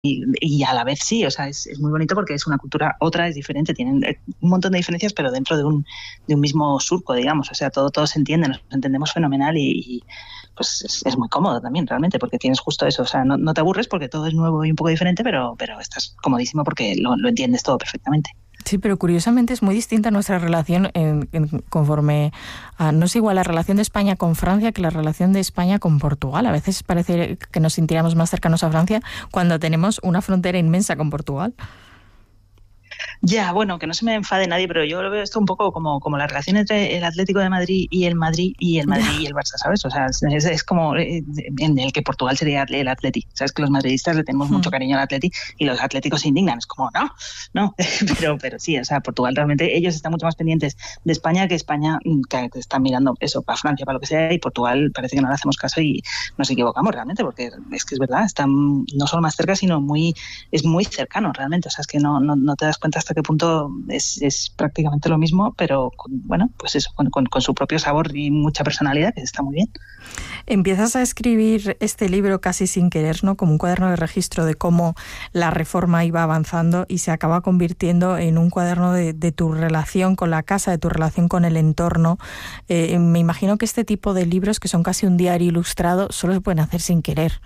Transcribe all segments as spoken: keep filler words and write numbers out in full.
y, y a la vez sí, o sea, es, es muy bonito porque es una cultura, otra es diferente, tienen un montón de diferencias, pero dentro de un, de un mismo surco, digamos, o sea, todo, todo se entiende, nos entendemos fenomenal y, y pues es, es muy cómodo también realmente, porque tienes justo eso, o sea, no, no te aburres porque todo es nuevo y un poco diferente, pero, pero estás comodísimo porque lo, lo entiendes todo perfectamente. Sí, pero curiosamente es muy distinta nuestra relación en, en, conforme a, no es igual la relación de España con Francia que la relación de España con Portugal. A veces parece que nos sintiéramos más cercanos a Francia cuando tenemos una frontera inmensa con Portugal. Ya, bueno, que no se me enfade nadie, pero yo lo veo esto un poco como, como la relación entre el Atlético de Madrid y el Madrid y el Madrid yeah. y el Barça, ¿sabes? O sea, es, es como en el que Portugal sería el Atleti. Sabes que los madridistas le tenemos mm. mucho cariño al Atleti y los atléticos se indignan. Es como, no, no, pero, pero sí, o sea, Portugal realmente, ellos están mucho más pendientes de España que España, que están mirando eso para Francia, para lo que sea, y Portugal parece que no le hacemos caso y nos equivocamos realmente, porque es que es verdad, están no solo más cerca, sino muy, es muy cercano realmente. O sea, es que no, no, no te das cuenta hasta qué punto es, es prácticamente lo mismo, pero con, bueno, pues eso, con, con, con su propio sabor y mucha personalidad, que está muy bien. Empiezas a escribir este libro casi sin querer, ¿no? Como un cuaderno de registro de cómo la reforma iba avanzando y se acaba convirtiendo en un cuaderno de, de tu relación con la casa, de tu relación con el entorno. Eh, me imagino que este tipo de libros, que son casi un diario ilustrado, solo se pueden hacer sin querer.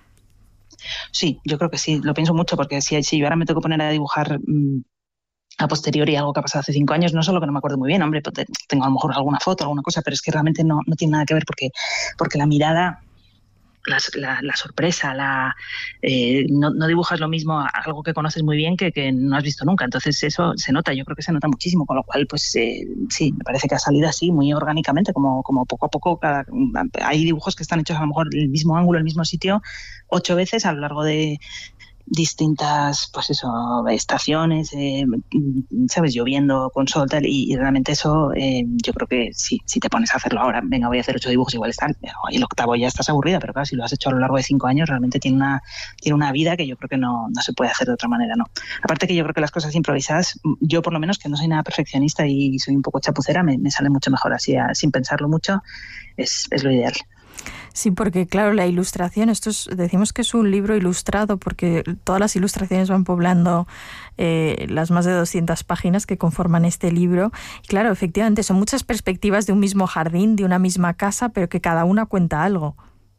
Sí, yo creo que sí, lo pienso mucho, porque si, si yo ahora me tengo que poner a dibujar mmm, a posteriori algo que ha pasado hace cinco años, no solo que no me acuerdo muy bien, hombre, tengo a lo mejor alguna foto, alguna cosa, pero es que realmente no, no tiene nada que ver, porque, porque la mirada, la, la, la sorpresa, la, eh, no, no dibujas lo mismo a algo que conoces muy bien que, que no has visto nunca, entonces eso se nota, yo creo que se nota muchísimo, con lo cual pues eh, sí, me parece que ha salido así muy orgánicamente, como, como poco a poco, cada, hay dibujos que están hechos a lo mejor el mismo ángulo, el mismo sitio, ocho veces a lo largo de distintas, pues eso, estaciones, eh, sabes, lloviendo con sol, tal, y, y realmente eso, eh, yo creo que sí, si te pones a hacerlo ahora, venga, voy a hacer ocho dibujos, igual están, y el octavo ya estás aburrida, pero claro, si lo has hecho a lo largo de cinco años, realmente tiene una, tiene una vida que yo creo que no, no se puede hacer de otra manera, ¿no? Aparte que yo creo que las cosas improvisadas, yo por lo menos, que no soy nada perfeccionista y soy un poco chapucera, me, me sale mucho mejor así, a, sin pensarlo mucho, es, es lo ideal. Sí, porque claro, la ilustración, esto es, decimos que es un libro ilustrado porque todas las ilustraciones van poblando eh, las más de doscientas páginas que conforman este libro. Y claro, efectivamente, son muchas perspectivas de un mismo jardín, de una misma casa, pero que cada una cuenta algo.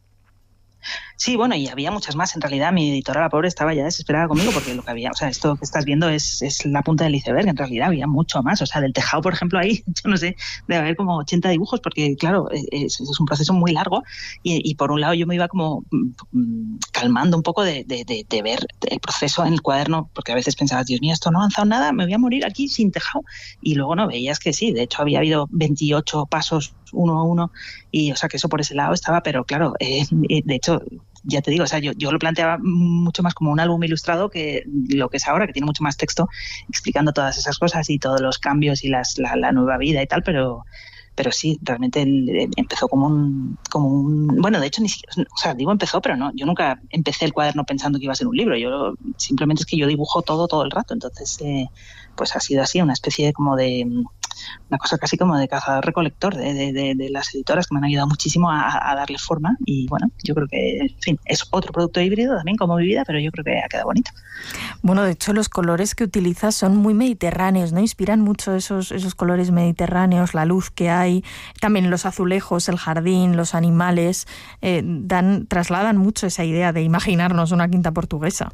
Sí, bueno, y había muchas más. En realidad, mi editora, la pobre, estaba ya desesperada conmigo porque lo que había, o sea, esto que estás viendo es, es la punta del iceberg. En realidad había mucho más. O sea, del tejado, por ejemplo, ahí, yo no sé, debe haber como ochenta dibujos porque, claro, es, es un proceso muy largo y, y por un lado yo me iba como mm, calmando un poco de, de, de, de ver el proceso en el cuaderno, porque a veces pensabas, Dios mío, esto no ha avanzado nada, me voy a morir aquí sin tejado. Y luego no, veías que sí, de hecho había habido veintiocho pasos uno a uno y, o sea, que eso por ese lado estaba, pero claro, eh, de hecho, ya te digo, o sea, yo, yo lo planteaba mucho más como un álbum ilustrado que lo que es ahora, que tiene mucho más texto explicando todas esas cosas y todos los cambios y las, la, la nueva vida y tal, pero pero sí, realmente él empezó como un, como un... Bueno, de hecho, ni siquiera, o sea, digo empezó, pero no, yo nunca empecé el cuaderno pensando que iba a ser un libro, yo simplemente es que yo dibujo todo, todo el rato, entonces eh, pues ha sido así, una especie de como de... una cosa casi como de cazador-recolector de, de, de, de las editoras que me han ayudado muchísimo a, a darle forma y bueno, yo creo que, en fin, es otro producto híbrido también como mi vida, pero yo creo que ha quedado bonito. Bueno, de hecho los colores que utilizas son muy mediterráneos, ¿no? Inspiran mucho esos, esos colores mediterráneos, la luz que hay, también los azulejos, el jardín, los animales, eh, dan, trasladan mucho esa idea de imaginarnos una quinta portuguesa.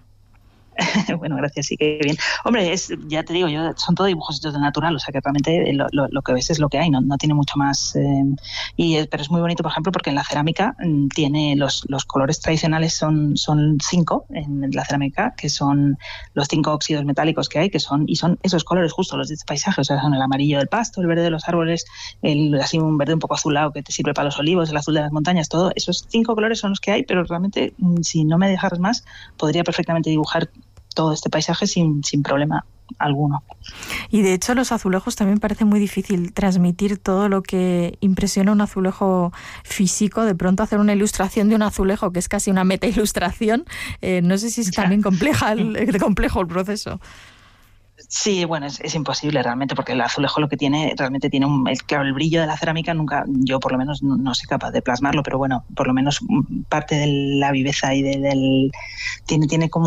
Bueno, gracias, sí, que bien. Hombre, es, ya te digo, yo son todo dibujos hechos de natural, o sea que realmente lo, lo, lo que ves es lo que hay, no, no tiene mucho más. Eh, y es, pero es muy bonito, por ejemplo, porque en la cerámica mm, tiene los, los colores tradicionales son, son cinco en la cerámica, que son los cinco óxidos metálicos que hay, que son, y son esos colores justo los de este paisaje, o sea, son el amarillo del pasto, el verde de los árboles, el así un verde un poco azulado que te sirve para los olivos, el azul de las montañas, todo, esos cinco colores son los que hay, pero realmente, mm, si no me dejaras más, podría perfectamente dibujar todo este paisaje sin, sin problema alguno. Y de hecho los azulejos también parece muy difícil transmitir todo lo que impresiona un azulejo físico, de pronto hacer una ilustración de un azulejo que es casi una meta ilustración, eh, no sé si es también compleja el, complejo el proceso. Sí, bueno, es, es imposible realmente, porque el azulejo lo que tiene, realmente tiene un, el, claro, el brillo de la cerámica nunca, yo por lo menos no, no soy capaz de plasmarlo, pero bueno, por lo menos parte de la viveza y de, del, tiene, tiene como